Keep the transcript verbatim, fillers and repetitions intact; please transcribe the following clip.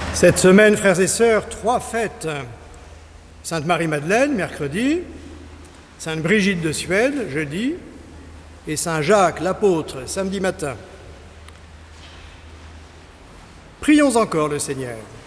Cette semaine, frères et sœurs, trois fêtes. Sainte Marie-Madeleine, mercredi, Sainte Brigitte de Suède, jeudi, et Saint Jacques, l'apôtre, samedi matin. Prions encore le Seigneur.